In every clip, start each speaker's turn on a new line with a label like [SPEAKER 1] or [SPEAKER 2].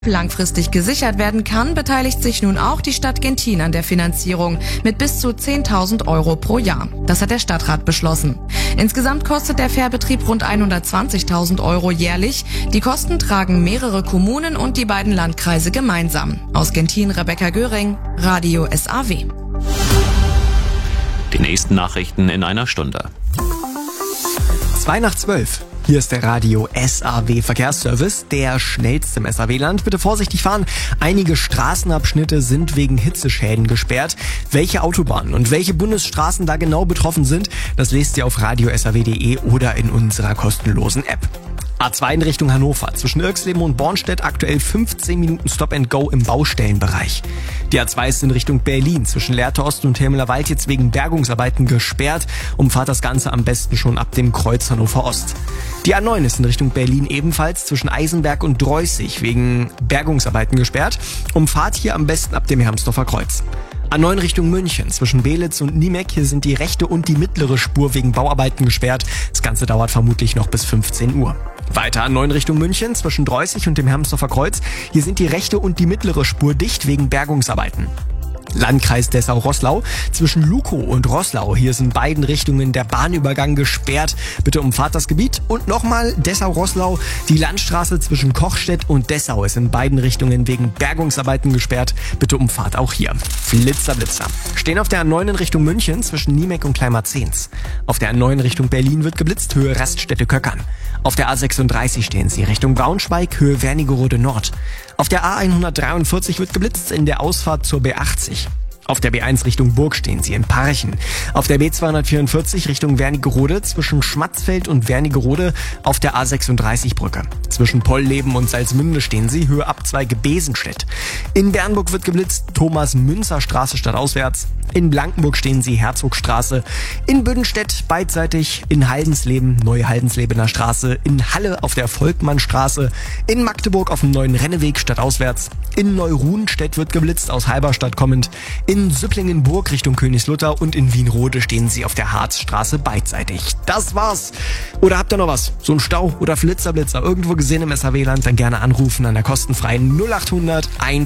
[SPEAKER 1] langfristig gesichert werden kann, beteiligt sich nun auch die Stadt Genthin an der Finanzierung mit bis zu 10.000 Euro pro Jahr. Das hat der Stadtrat beschlossen. Insgesamt kostet der Fährbetrieb rund 120.000 Euro jährlich. Die Kosten tragen mehrere Kommunen und die beiden Landkreise gemeinsam. Aus Genthin Rebecca Göring, Radio SAW.
[SPEAKER 2] Die nächsten Nachrichten in einer Stunde.
[SPEAKER 3] 11:02. Hier ist der Radio SAW Verkehrsservice, der schnellste im SAW-Land. Bitte vorsichtig fahren. Einige Straßenabschnitte sind wegen Hitzeschäden gesperrt. Welche Autobahnen und welche Bundesstraßen da genau betroffen sind, das lest ihr auf radiosaw.de oder in unserer kostenlosen App. A2 in Richtung Hannover. Zwischen Irxleben und Bornstedt aktuell 15 Minuten Stop-and-Go im Baustellenbereich. Die A2 ist in Richtung Berlin. Zwischen Lehrte Ost und Helmeler Wald jetzt wegen Bergungsarbeiten gesperrt. Umfahrt das Ganze am besten schon ab dem Kreuz Hannover Ost. Die A9 ist in Richtung Berlin ebenfalls zwischen Eisenberg und Dreußig wegen Bergungsarbeiten gesperrt. Umfahrt hier am besten ab dem Hermsdorfer Kreuz. A9 Richtung München. Zwischen Belitz und Niemek. Hier sind die rechte und die mittlere Spur wegen Bauarbeiten gesperrt. Das Ganze dauert vermutlich noch bis 15 Uhr. Weiter A9 Richtung München. Zwischen Dreußig und dem Hermsdorfer Kreuz. Hier sind die rechte und die mittlere Spur dicht wegen Bergungsarbeiten. Landkreis Dessau-Roßlau. Zwischen Lukow und Roßlau. Hier ist in beiden Richtungen der Bahnübergang gesperrt. Bitte umfahrt das Gebiet. Und nochmal Dessau-Roßlau. Die Landstraße zwischen Kochstedt und Dessau ist in beiden Richtungen wegen Bergungsarbeiten gesperrt. Bitte umfahrt auch hier. Blitzer, Blitzer. Stehen auf der A9 in Richtung München zwischen Niemek und Kleinmarzens. Auf der A9 Richtung Berlin wird geblitzt, Höhe Raststätte-Köckern. Auf der A36 stehen sie Richtung Braunschweig, Höhe Wernigerode Nord. Auf der A143 wird geblitzt in der Ausfahrt zur B80. Auf der B1 Richtung Burg stehen sie in Parchen. Auf der B244 Richtung Wernigerode zwischen Schmatzfeld und Wernigerode auf der A36-Brücke. Zwischen Pollleben und Salzmünde stehen sie, Höhe Abzweige Besenstedt. In Bernburg wird geblitzt, Thomas-Münzer-Straße stadtauswärts. In Blankenburg stehen sie, Herzogstraße. In Büdenstedt beidseitig, in Haldensleben, Neue-Haldenslebener Straße. In Halle auf der Volkmannstraße. In Magdeburg auf dem Neuen Renneweg stadtauswärts. In Neuruhnstedt wird geblitzt, aus Halberstadt kommend. In Süpplingenburg Richtung Königslutter und in Wienrode stehen sie auf der Harzstraße beidseitig. Das war's. Oder habt ihr noch was? So ein Stau oder Flitzerblitzer irgendwo gesehen im SAW-Land? Dann gerne anrufen an der kostenfreien 0800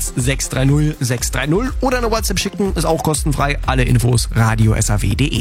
[SPEAKER 3] 1630 630 oder eine WhatsApp schicken, ist auch kostenfrei. Alle Infos radiosaw.de.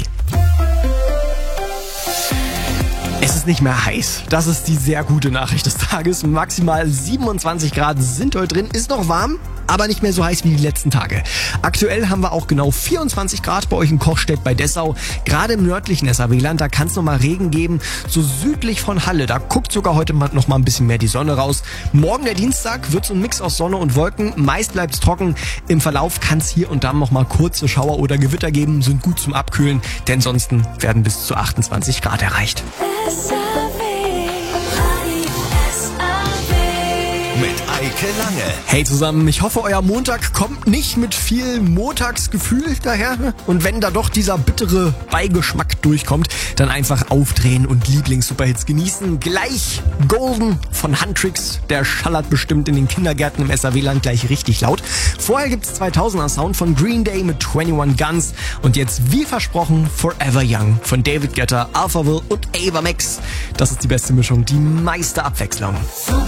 [SPEAKER 3] Es ist nicht mehr heiß. Das ist die sehr gute Nachricht des Tages. Maximal 27 Grad sind heute drin. Ist noch warm, aber nicht mehr so heiß wie die letzten Tage. Aktuell haben wir auch genau 24 Grad bei euch in Kochstedt bei Dessau. Gerade im nördlichen SAW-Land, da kann es noch mal Regen geben. So südlich von Halle, da guckt sogar heute noch mal ein bisschen mehr die Sonne raus. Morgen der Dienstag wird so ein Mix aus Sonne und Wolken. Meist bleibt es trocken. Im Verlauf kann es hier und da noch mal kurze Schauer oder Gewitter geben. Sind gut zum Abkühlen, denn ansonsten werden bis zu 28 Grad erreicht.
[SPEAKER 4] Mit Eike Lange.
[SPEAKER 3] Hey zusammen, ich hoffe, euer Montag kommt nicht mit viel Montagsgefühl daher. Und wenn da doch dieser bittere Beigeschmack durchkommt, dann einfach aufdrehen und Lieblings-Superhits genießen. Gleich Golden von Huntrix, der schallert bestimmt in den Kindergärten im SAW-Land gleich richtig laut. Vorher gibt's 2000er Sound von Green Day mit 21 Guns. Und jetzt, wie versprochen, Forever Young von David Guetta, Alphaville und Ava Max. Das ist die beste Mischung, die meiste Abwechslung.